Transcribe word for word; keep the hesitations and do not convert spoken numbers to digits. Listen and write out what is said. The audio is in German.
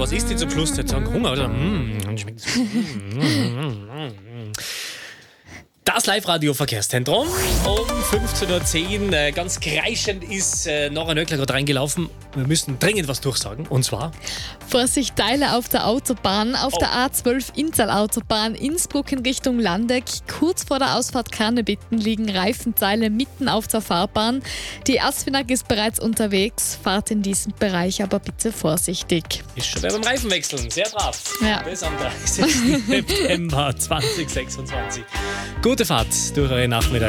was isst ihr zum Schluss? Jetzt sagen Hunger, oder? Mm, schmeckt Das Live-Radio-Verkehrszentrum um fünfzehn Uhr zehn. Äh, ganz kreischend ist äh, Nora Nöckler gerade reingelaufen. Wir müssen dringend was durchsagen. Und zwar... Vorsicht, Teile auf der Autobahn. Auf oh. der A zwölf Inntal-Autobahn Innsbruck in Richtung Landeck. Kurz vor der Ausfahrt Karnebitten liegen Reifenteile mitten auf der Fahrbahn. Die Asfinag ist bereits unterwegs. Fahrt in diesem Bereich aber bitte vorsichtig. Ist schon beim Reifenwechseln. Sehr brav. Ja. Bis am dreißigsten September zweitausendsechsundzwanzig. Gute Fahrt durch eure Nachmittag.